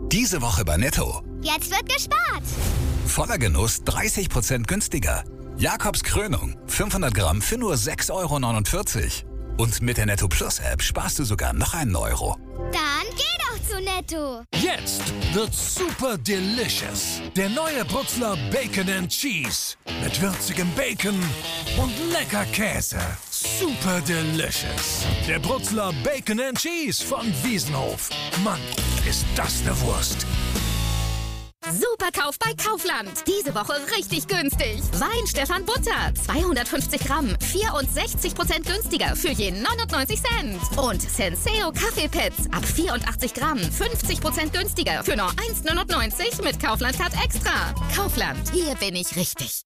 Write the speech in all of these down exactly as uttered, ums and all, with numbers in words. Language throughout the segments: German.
Diese Woche bei Netto. Jetzt wird gespart. Voller Genuss dreißig Prozent günstiger. Jakobs Krönung, fünfhundert Gramm für nur sechs Euro neunundvierzig. Und mit der Netto Plus App sparst du sogar noch einen Euro. Dann geh doch zu Netto. Jetzt wird's super delicious. Der neue Brutzler Bacon and Cheese. Mit würzigem Bacon und lecker Käse. Super delicious. Der Brutzler Bacon and Cheese von Wiesenhof. Mann, ist das eine Wurst. Superkauf bei Kaufland. Diese Woche richtig günstig. Wein Stefan Butter, zweihundertfünfzig Gramm, vierundsechzig Prozent günstiger für je neunundneunzig Cent. Und Senseo Kaffeepads ab vierundachtzig Gramm, fünfzig Prozent günstiger für nur eins neunundneunzig mit Kaufland Card Extra. Kaufland, hier bin ich richtig.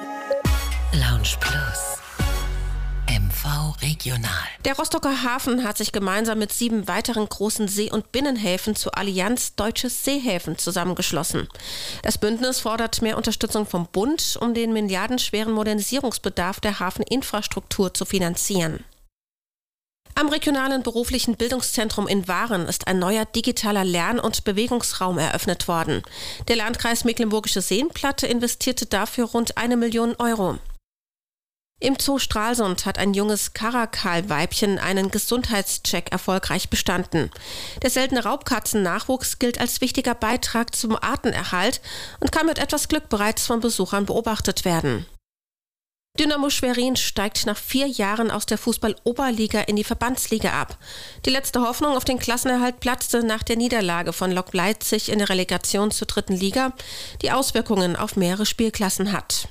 Lounge Plus. M V Regional. Der Rostocker Hafen hat sich gemeinsam mit sieben weiteren großen See- und Binnenhäfen zur Allianz Deutsches Seehäfen zusammengeschlossen. Das Bündnis fordert mehr Unterstützung vom Bund, um den milliardenschweren Modernisierungsbedarf der Hafeninfrastruktur zu finanzieren. Am regionalen beruflichen Bildungszentrum in Waren ist ein neuer digitaler Lern- und Bewegungsraum eröffnet worden. Der Landkreis Mecklenburgische Seenplatte investierte dafür rund eine Million Euro. Im Zoo Stralsund hat ein junges Karakal-Weibchen einen Gesundheitscheck erfolgreich bestanden. Der seltene Raubkatzennachwuchs gilt als wichtiger Beitrag zum Artenerhalt und kann mit etwas Glück bereits von Besuchern beobachtet werden. Dynamo Schwerin steigt nach vier Jahren aus der Fußball-Oberliga in die Verbandsliga ab. Die letzte Hoffnung auf den Klassenerhalt platzte nach der Niederlage von Lok Leipzig in der Relegation zur dritten Liga, die Auswirkungen auf mehrere Spielklassen hat.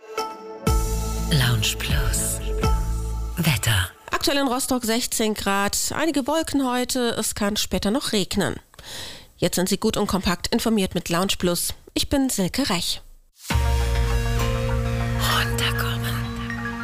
Lounge Plus. Wetter. Aktuell in Rostock sechzehn Grad, einige Wolken heute, es kann später noch regnen. Jetzt sind Sie gut und kompakt informiert mit Lounge Plus. Ich bin Silke Rech.